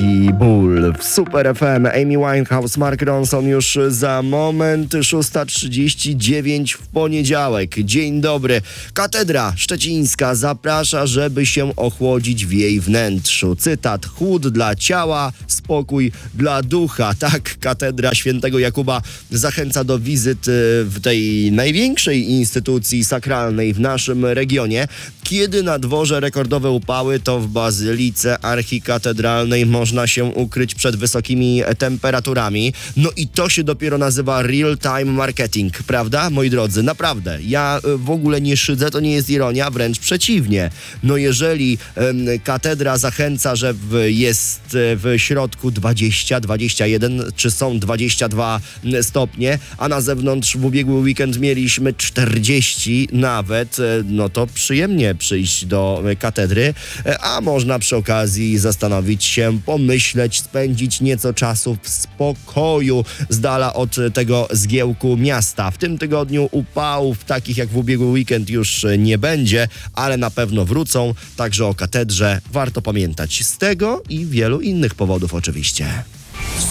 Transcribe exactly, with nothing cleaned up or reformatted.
Wielki ból w Super F M. Amy Winehouse, Mark Ronson już za moment. szósta trzydzieści dziewięć w poniedziałek. Dzień dobry. Katedra Szczecińska zaprasza, żeby się ochłodzić w jej wnętrzu. Cytat: chłód dla ciała, spokój dla ducha. Tak, Katedra Świętego Jakuba zachęca do wizyt w tej największej instytucji sakralnej w naszym regionie. Kiedy na dworze rekordowe upały, to w Bazylice Archikatedralnej można się ukryć przed wysokimi temperaturami. No i to się dopiero nazywa real-time marketing, prawda, moi drodzy? Naprawdę. Ja w ogóle nie szydzę, to nie jest ironia, wręcz przeciwnie. No jeżeli em, katedra zachęca, że w, jest w środku dwadzieścia, dwadzieścia jeden, czy są dwadzieścia dwa stopnie, a na zewnątrz w ubiegły weekend mieliśmy czterdzieści nawet, no to przyjemnie przyjść do katedry, a można przy okazji zastanowić się, pomyśleć, spędzić nieco czasu w spokoju z dala od tego zgiełku miasta. W tym tygodniu upałów takich jak w ubiegły weekend już nie będzie, ale na pewno wrócą, także o katedrze warto pamiętać z tego i wielu innych powodów oczywiście.